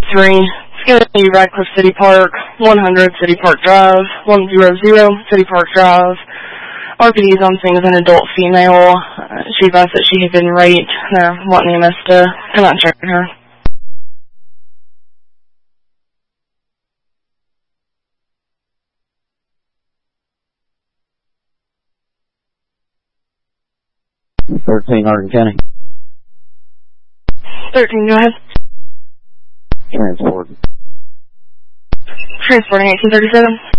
3. It's going to be Radcliffe City Park, 100 City Park Drive, 100 City Park Drive. RPD is on scene with an adult female. She advised that she had been raped. They're wanting EMS to come out and check her. Hardin County. 13, go ahead. Transporting 1837.